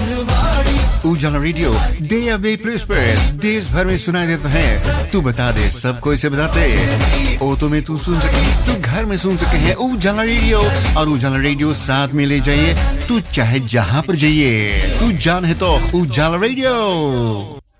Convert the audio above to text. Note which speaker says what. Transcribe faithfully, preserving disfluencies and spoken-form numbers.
Speaker 1: उजाला radio day अबे place पर देश भर में सुनाई देता है। तू बता दे, सबको इसे बताते। ऑटो में तू सुन सके, तू घर में सुन सके है उजाला रेडियो। और उजाला रेडियो साथ में ले जाइए, तू चाहे जहां पर जाइए, तू जान है तो उजाला रेडियो।